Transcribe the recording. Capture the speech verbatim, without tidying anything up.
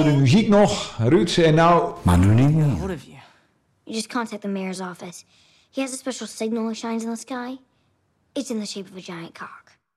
de muziek nog, Ruud. En nou... Maar nu niet meer. What of you? You just contact the mayor's office. He has a special signal that shines in the sky. It's in the shape of a giant cock.